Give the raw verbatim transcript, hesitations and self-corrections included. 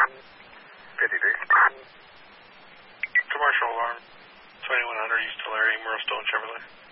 fifty-three. Commercial alarm. twenty-one hundred East Tulare, Merle Stone Chevrolet.